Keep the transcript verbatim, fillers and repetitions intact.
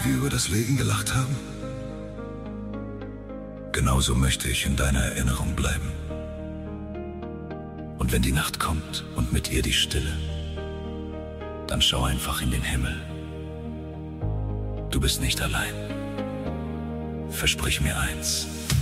die über das Leben gelacht haben? Genauso möchte ich in deiner Erinnerung bleiben. Und wenn die Nacht kommt und mit ihr die Stille, dann schau einfach in den Himmel. Du bist nicht allein. Versprich mir eins: